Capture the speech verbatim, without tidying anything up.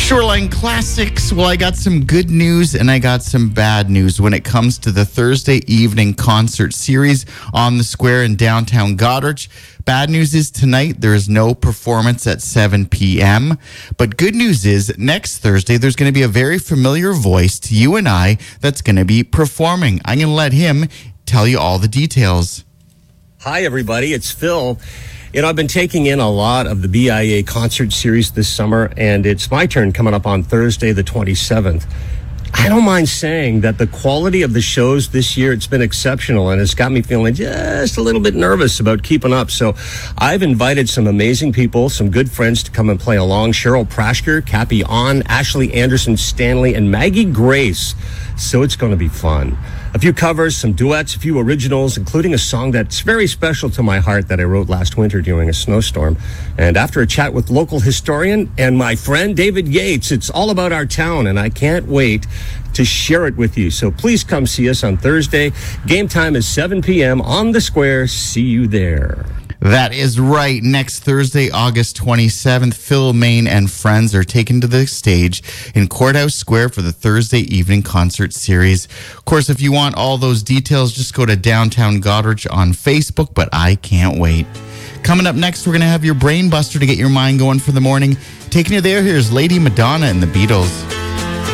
Shoreline Classics. Well, I got some good news and I got some bad news when it comes to the Thursday evening concert series on the square in downtown Goderich. Bad news is tonight there is no performance at seven p.m. But good news is next Thursday there's going to be a very familiar voice to you and I that's going to be performing. I'm going to let him tell you all the details. Hi, everybody. It's Phil. You know, I've been taking in a lot of the B I A concert series this summer, and it's my turn coming up on Thursday, the twenty-seventh. I don't mind saying that the quality of the shows this year, it's been exceptional, and it's got me feeling just a little bit nervous about keeping up. So I've invited some amazing people, some good friends to come and play along. Cheryl Prashker, Cappy On, Ashley Anderson Stanley, and Maggie Grace. So it's going to be fun. A few covers, some duets, a few originals, including a song that's very special to my heart that I wrote last winter during a snowstorm. And after a chat with local historian and my friend David Yates, it's all about our town, and I can't wait to share it with you. So please come see us on Thursday. Game time is seven p.m. on the square. See you there. That is right. Next Thursday, August twenty-seventh, Phil Main and friends are taken to the stage in Courthouse Square for the Thursday evening concert series. Of course, if you want all those details, just go to Downtown Goderich on Facebook, but I can't wait. Coming up next, we're going to have your brain buster to get your mind going for the morning. Taking you there, here's Lady Madonna and the Beatles.